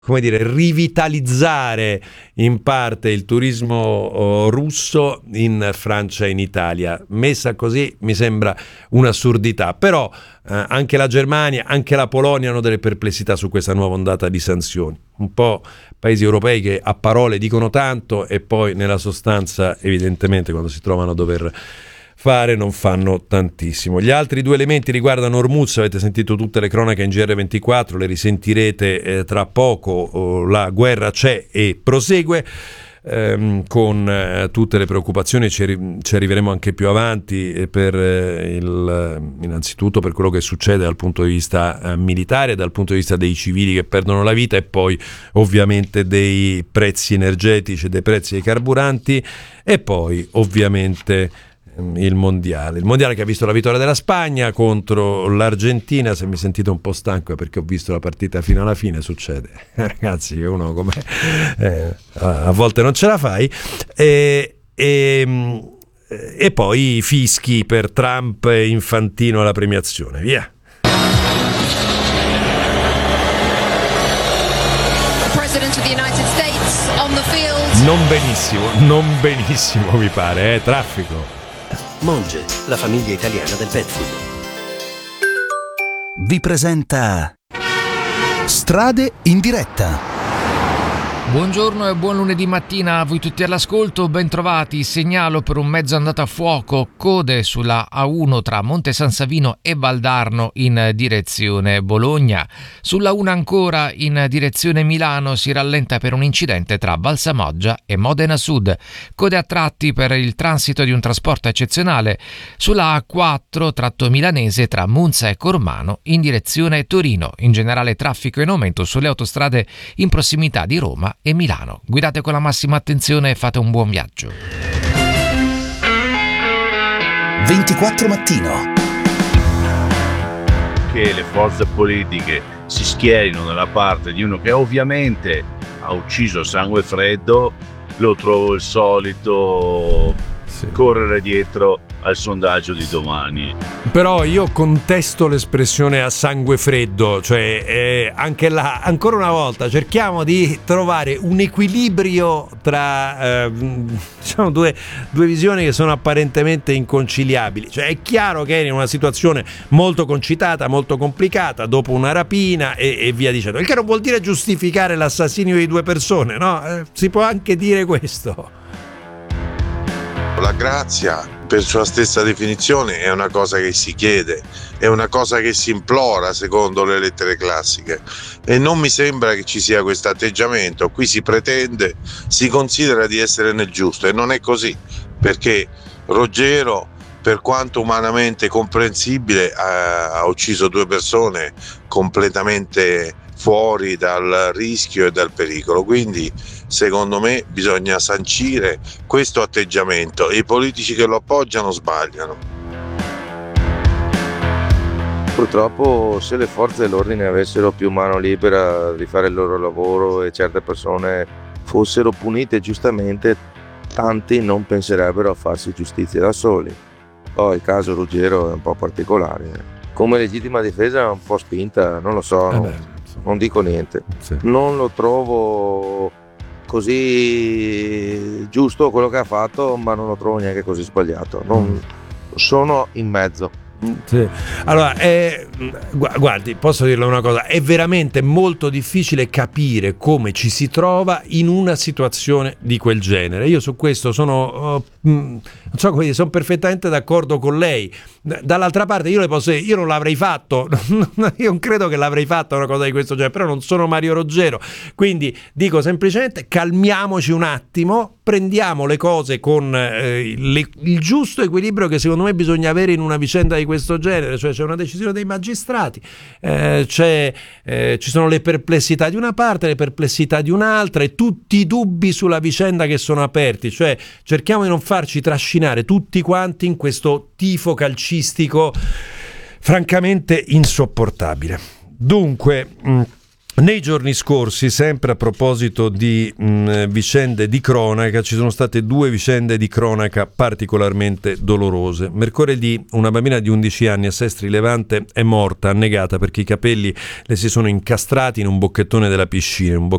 come dire, rivitalizzare in parte il turismo russo in Francia e in Italia. Messa così mi sembra un'assurdità, però anche la Germania, anche la Polonia hanno delle perplessità su questa nuova ondata di sanzioni. Un po' paesi europei che a parole dicono tanto e poi nella sostanza evidentemente quando si trovano a dover fare non fanno tantissimo. Gli altri due elementi riguardano Hormuz, avete sentito tutte le cronache in GR24, le risentirete tra poco, la guerra c'è e prosegue, con tutte le preoccupazioni, ci arriveremo anche più avanti innanzitutto per quello che succede dal punto di vista militare, dal punto di vista dei civili che perdono la vita e poi ovviamente dei prezzi energetici, dei prezzi dei carburanti e poi ovviamente il mondiale che ha visto la vittoria della Spagna contro l'Argentina. Se mi sentite un po' stanco è perché ho visto la partita fino alla fine, succede ragazzi che uno come a volte non ce la fai, e poi i fischi per Trump e Infantino alla premiazione, via. President of the United States on the field. Non benissimo mi pare, traffico. Monge, la famiglia italiana del pet food, vi presenta Strade in diretta. Buongiorno e buon lunedì mattina a voi tutti all'ascolto, ben trovati. Segnalo per un mezzo andato a fuoco, code sulla A1 tra Monte San Savino e Valdarno in direzione Bologna. Sulla 1 ancora in direzione Milano si rallenta per un incidente tra Valsamoggia e Modena Sud. Code a tratti per il transito di un trasporto eccezionale. Sulla A4 tratto milanese tra Monza e Cormano in direzione Torino. In generale traffico in aumento sulle autostrade in prossimità di Roma e Milano. Guidate con la massima attenzione e fate un buon viaggio. 24 mattino. Che le forze politiche si schierino dalla parte di uno che ovviamente ha ucciso a sangue freddo, lo trovo il solito correre dietro al sondaggio di domani. Però io contesto l'espressione a sangue freddo, cioè anche là, ancora una volta, cerchiamo di trovare un equilibrio tra diciamo due visioni che sono apparentemente inconciliabili. Cioè è chiaro che in una situazione molto concitata, molto complicata, dopo una rapina e via dicendo, il che non vuol dire giustificare l'assassinio di due persone, no? Si può anche dire questo. La grazia, per sua stessa definizione, è una cosa che si chiede, è una cosa che si implora secondo le lettere classiche e non mi sembra che ci sia questo atteggiamento. Qui si pretende, si considera di essere nel giusto e non è così, perché Ruggero, per quanto umanamente comprensibile, ha ucciso due persone completamente fuori dal rischio e dal pericolo, quindi secondo me bisogna sancire questo atteggiamento e i politici che lo appoggiano sbagliano. Purtroppo se le forze dell'ordine avessero più mano libera di fare il loro lavoro e certe persone fossero punite giustamente, tanti non penserebbero a farsi giustizia da soli. Poi il caso Ruggero è un po' particolare, come legittima difesa è un po' spinta, non lo so, non dico niente, non lo trovo così giusto quello che ha fatto, ma non lo trovo neanche così sbagliato, non sono in mezzo. Sì. Allora, guardi, posso dirle una cosa, è veramente molto difficile capire come ci si trova in una situazione di quel genere. Io su questo sono non so come dire, sono perfettamente d'accordo con lei. Dall'altra parte io le posso dire, io non l'avrei fatto, io non credo che l'avrei fatta una cosa di questo genere, però non sono Mario Ruggero, quindi dico semplicemente calmiamoci un attimo, prendiamo le cose con il giusto equilibrio che secondo me bisogna avere in una vicenda di questo genere, cioè c'è una decisione dei magistrati, ci sono le perplessità di una parte, le perplessità di un'altra e tutti i dubbi sulla vicenda che sono aperti, cioè cerchiamo di non farci trascinare tutti quanti in questo tifo calcistico francamente insopportabile. Dunque Nei giorni scorsi, sempre a proposito di vicende di cronaca, ci sono state 2 vicende di cronaca particolarmente dolorose. Mercoledì una bambina di 11 anni a Sestri Levante è morta annegata perché i capelli le si sono incastrati in un bocchettone della piscina, un